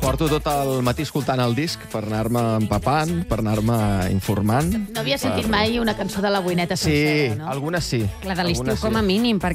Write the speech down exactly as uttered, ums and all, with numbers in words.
porto tot el matí escoltant el disc per anar-me empapant, per anar-me informant. No havia sentit per... mai una cançó de la Boineta Sí, sencera, no? algunes sí. La de l'estiu algunes com a sí. mínim, perquè